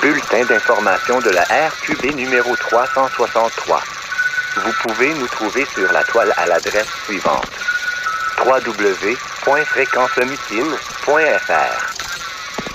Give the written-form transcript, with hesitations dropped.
Bulletin d'information de la RQB numéro 363. Vous pouvez nous trouver sur la toile à l'adresse suivante: www.fréquencemucine.fr.